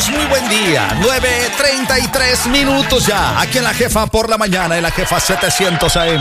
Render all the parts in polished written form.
días, muy buen día. 9:33 minutos ya. Aquí en La Jefa por la mañana, en La Jefa 700 AM.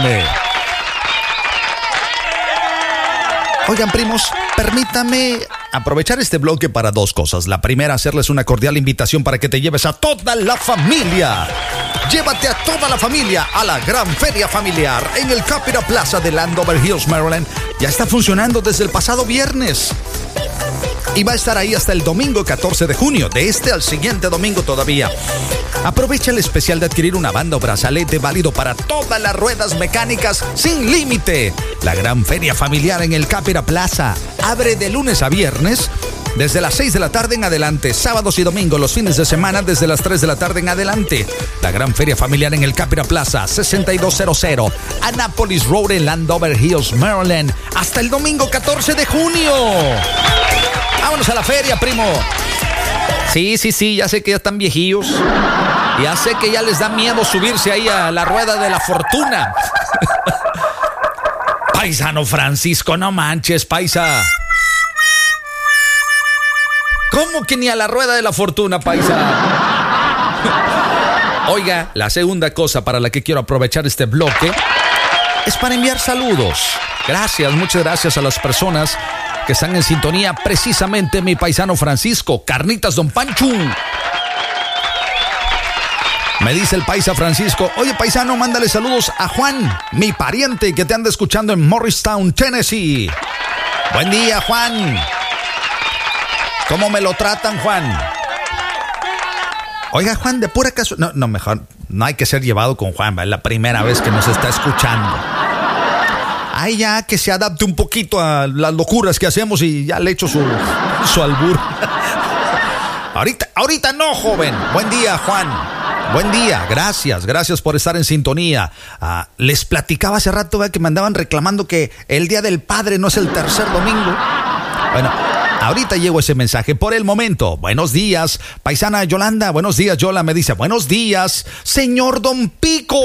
Oigan, primos, permítame aprovechar este bloque para dos cosas. La primera, hacerles una cordial invitación para que te lleves a toda la familia. Llévate a toda la familia a la gran feria familiar en el Capitol Plaza de Landover Hills, Maryland. Ya está funcionando desde el pasado viernes. Y va a estar ahí hasta el domingo 14 de junio, de este al siguiente domingo todavía. Aprovecha el especial de adquirir una banda o brazalete válido para todas las ruedas mecánicas sin límite. La gran feria familiar en el Capitol Plaza abre de lunes a viernes desde las 6 de la tarde en adelante, sábados y domingos, los fines de semana desde las 3 de la tarde en adelante. La gran feria familiar en el Capitol Plaza, 6200 Annapolis Road en Landover Hills, Maryland, hasta el domingo 14 de junio. Vámonos a la feria, primo. Sí, ya sé que ya están viejillos. Ya sé que ya les da miedo subirse ahí a la rueda de la fortuna. Paisano Francisco, no manches, paisa. ¿Cómo que ni a la rueda de la fortuna, paisa? Oiga, la segunda cosa para la que quiero aprovechar este bloque es para enviar saludos. Gracias, muchas gracias a las personas que están en sintonía, precisamente mi paisano Francisco. Carnitas Don Pancho. Me dice el paisa Francisco: oye, paisano, mándale saludos a Juan, mi pariente que te anda escuchando en Morristown, Tennessee. Buen día, Juan. ¿Cómo me lo tratan, Juan? Oiga, Juan, de pura casualidad. No, mejor no hay que ser llevado con Juan, es la primera vez que nos está escuchando. Ay, ya que se adapte un poquito a las locuras que hacemos y ya le echo su albur. Ahorita no, joven. Buen día, Juan. Buen día, gracias por estar en sintonía. Les platicaba hace rato que me andaban reclamando que el Día del Padre no es el tercer domingo. Bueno, ahorita llegó ese mensaje. Por el momento, buenos días, paisana Yolanda. Buenos días, Yola. Me dice: buenos días, señor Don Pico.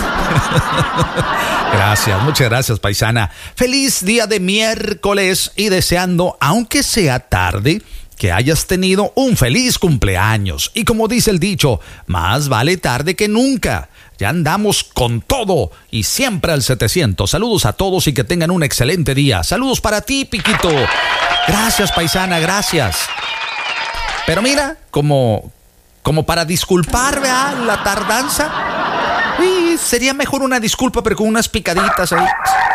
Gracias, muchas gracias, paisana. Feliz día de miércoles y deseando, aunque sea tarde, que hayas tenido un feliz cumpleaños. Y como dice el dicho, más vale tarde que nunca. Ya andamos con todo y siempre al 700. Saludos a todos y que tengan un excelente día. Saludos para ti, Piquito. Gracias, paisana, gracias. Pero mira, como para disculpar, ¿verdad?, la tardanza. Uy, sería mejor una disculpa, pero con unas picaditas ahí.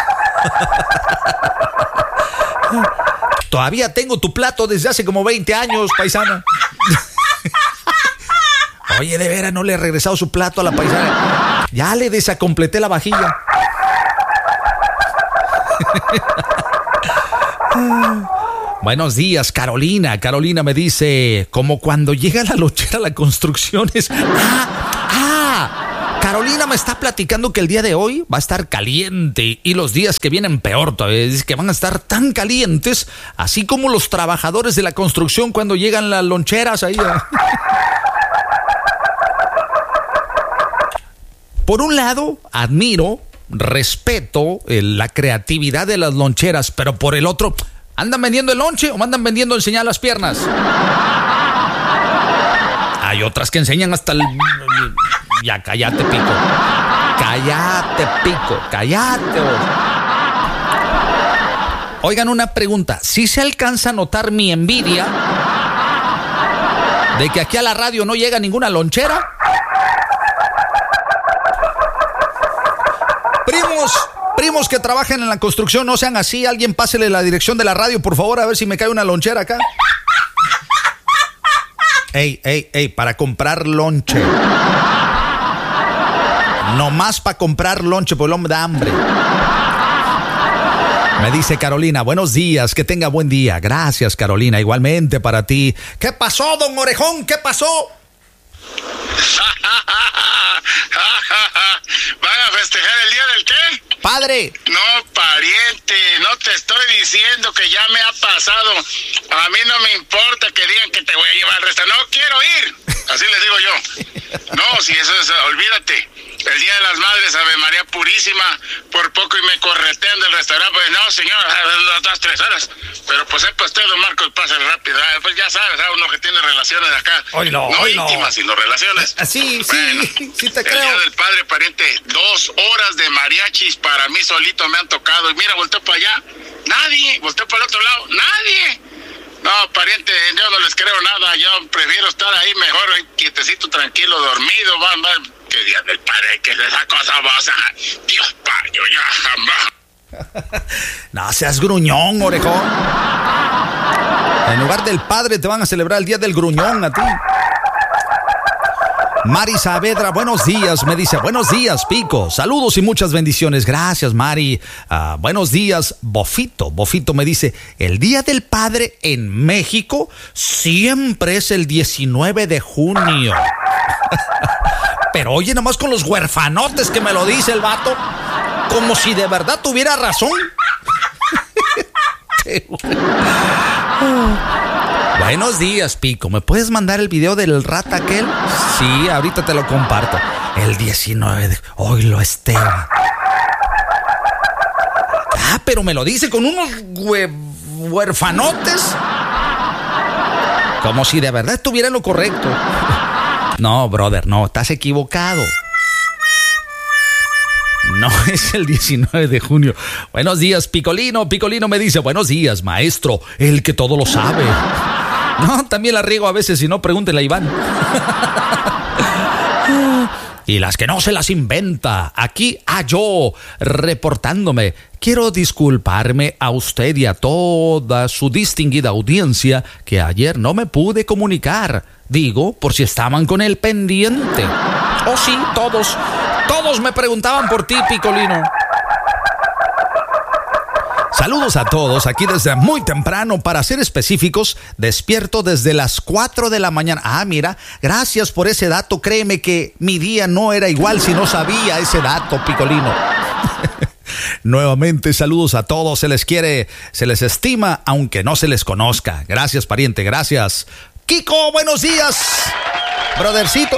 Todavía tengo tu plato desde hace como 20 años, paisana. Oye, de veras, no le he regresado su plato a la paisana. Ya le desacompleté la vajilla. Buenos días, Carolina. Carolina me dice: como cuando llega la lonchera a la construcción es... Carolina me está platicando que el día de hoy va a estar caliente y los días que vienen peor todavía. Dice que van a estar tan calientes, así como los trabajadores de la construcción cuando llegan las loncheras ahí. Por un lado, admiro, respeto la creatividad de las loncheras, pero por el otro, ¿andan vendiendo el lonche o me andan vendiendo enseñar las piernas? Hay otras que enseñan hasta el... Ya, cállate, Pico. Cállate. Oigan, una pregunta. ¿Sí se alcanza a notar mi envidia de que aquí a la radio no llega ninguna lonchera? Primos que trabajen en la construcción, no sean así. Alguien pásele la dirección de la radio, por favor, a ver si me cae una lonchera acá. Ey, para comprar lonche. Nomás para comprar lonche, porque el hombre da hambre. Me dice Carolina: buenos días, que tenga buen día. Gracias, Carolina, igualmente para ti. ¿Qué pasó, don Orejón? ¿Qué pasó? ¿Van a festejar el día del qué? Padre. No, pariente, no te estoy diciendo que ya me ha pasado. A mí no me importa que digan que te voy a llevar al restaurante. No quiero ir. Así les digo yo. No, si eso es, olvídate. El día de las Madres, Ave María Purísima, por poco y me corretean del restaurante. Pues no, señor, 2, 3 horas. Pero pues sepa usted, don Marcos, pase rápido. Pues ya sabes, uno que tiene relaciones acá. No íntimas, sino relaciones. Sí, bueno, sí te creo. El Día del Padre, pariente, 2 horas de mariachis para mí solito me han tocado. Y mira, volteo para allá, nadie. Volteo para el otro lado, nadie. No, pariente, yo no les creo nada. Yo prefiero estar ahí mejor, quietecito, tranquilo, dormido. Que Día del Padre, que es esa cosa vas a... Dios padre, yo ya jamás. No seas gruñón, orejón. En lugar del padre te van a celebrar el Día del Gruñón a ti. Mari Saavedra, buenos días, me dice, buenos días, Pico, saludos y muchas bendiciones, gracias, Mari. Buenos días, Bofito me dice, el Día del Padre en México siempre es el 19 de junio. Pero oye, nomás con los huerfanotes que me lo dice el vato, como si de verdad tuviera razón. Buenos días, Pico. ¿Me puedes mandar el video del rata aquel? Sí, ahorita te lo comparto. El 19 de... Oílo, Esteban. Pero me lo dice con unos huerfanotes. Como si de verdad estuviera en lo correcto. No, brother, no, estás equivocado. No es el 19 de junio. Buenos días, Picolino. Picolino me dice, buenos días, maestro, el que todo lo sabe. No, también la riego a veces, si no, pregúntele a Iván. Y las que no se las inventa. Aquí yo, reportándome. Quiero disculparme a usted y a toda su distinguida audiencia que ayer no me pude comunicar. Digo, por si estaban con el pendiente. Oh, sí, todos me preguntaban por ti, Picolino. Saludos a todos, aquí desde muy temprano, para ser específicos, despierto desde las 4 de la mañana. Mira, gracias por ese dato, créeme que mi día no era igual si no sabía ese dato, Picolino. Nuevamente, saludos a todos, se les quiere, se les estima, aunque no se les conozca. Gracias, pariente, gracias. Kiko, buenos días. Brothercito.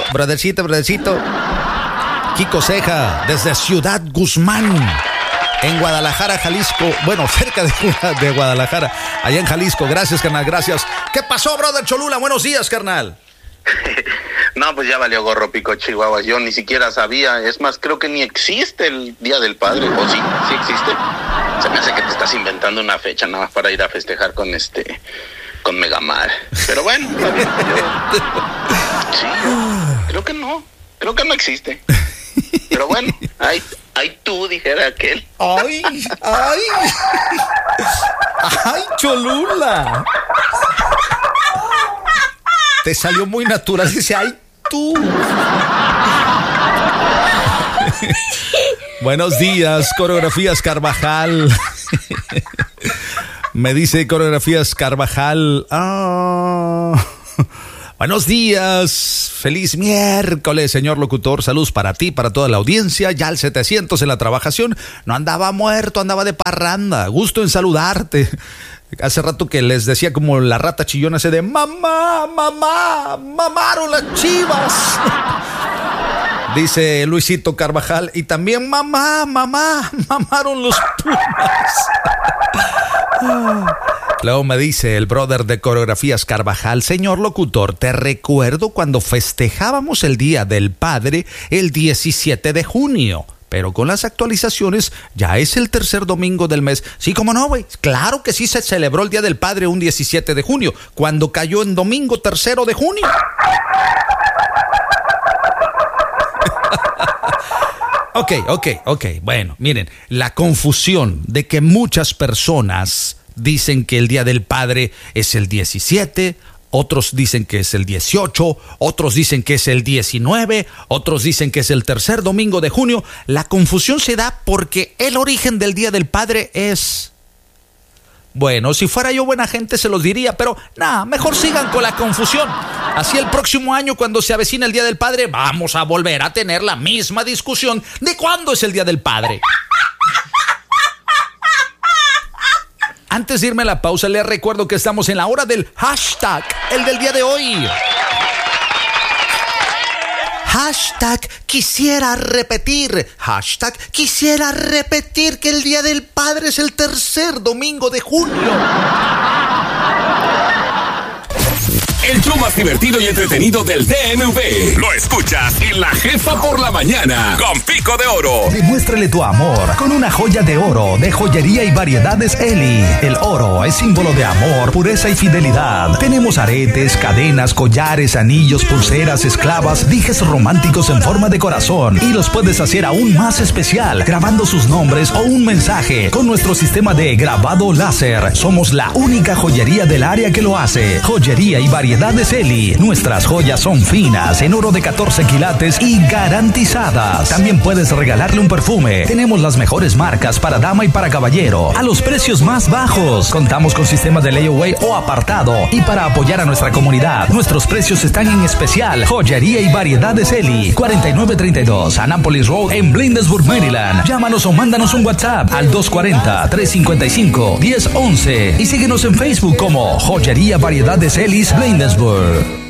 Kiko Ceja, desde Ciudad Guzmán, en Guadalajara, Jalisco. Bueno, cerca de Guadalajara, allá en Jalisco. Gracias, carnal, gracias. ¿Qué pasó, brother Cholula? Buenos días, carnal. No, pues ya valió gorro, Pico Chihuahua. Yo ni siquiera sabía. Es más, creo que ni existe el Día del Padre. ¿O sí? ¿Sí existe? Se me hace que te estás inventando una fecha nada más para ir a festejar con Megamar. Pero bueno, está bien. Creo que no existe. Pero bueno, ay, tú, dijera aquel. Ay, Cholula. Te salió muy natural, dice, ay, tú. Buenos días, Coreografías Carvajal. Me dice Coreografías Carvajal. Buenos días, feliz miércoles, señor locutor. Saludos para ti, para toda la audiencia. Ya al 700 en la trabajación. No andaba muerto, andaba de parranda. Gusto en saludarte. Hace rato que les decía como la rata chillona ese de mamá, mamaron las Chivas. Dice Luisito Carvajal. Y también mamaron los Pumas. Luego me dice el brother de Coreografías Carvajal, señor locutor, te recuerdo cuando festejábamos el Día del Padre el 17 de junio. Pero con las actualizaciones ya es el tercer domingo del mes. Sí, cómo no, güey. Claro que sí se celebró el Día del Padre un 17 de junio, cuando cayó en domingo 3 de junio. Ok. Bueno, miren, la confusión de que muchas personas dicen que el Día del Padre es el 17, otros dicen que es el 18, otros dicen que es el 19, otros dicen que es el tercer domingo de junio. La confusión se da porque el origen del Día del Padre es... Bueno, si fuera yo buena gente se los diría, pero nada, mejor sigan con la confusión. Así el próximo año, cuando se avecina el Día del Padre, vamos a volver a tener la misma discusión de cuándo es el Día del Padre. Antes de irme a la pausa, les recuerdo que estamos en la hora del hashtag, el del día de hoy. Hashtag quisiera repetir. Hashtag quisiera repetir que el Día del Padre es el tercer domingo de julio. El show más divertido y entretenido del DMV. Lo escuchas en La Jefa por la Mañana con Pico de Oro. Demuéstrale tu amor con una joya de oro de Joyería y Variedades Eli. El oro es símbolo de amor, pureza y fidelidad. Tenemos aretes, cadenas, collares, anillos, pulseras, esclavas, dijes románticos en forma de corazón. Y los puedes hacer aún más especial grabando sus nombres o un mensaje con nuestro sistema de grabado láser. Somos la única joyería del área que lo hace. Joyería y Variedades Eli. Nuestras joyas son finas, en oro de 14 quilates y garantizadas. También puedes regalarle un perfume. Tenemos las mejores marcas para dama y para caballero a los precios más bajos. Contamos con sistema de layaway o apartado. Y para apoyar a nuestra comunidad, nuestros precios están en especial. Joyería y Variedades Eli, 4932 Annapolis Road en Bladensburg, Maryland. Llámanos o mándanos un WhatsApp al 240-355-1011 y síguenos en Facebook como Joyería Variedades Eli Bladensburg.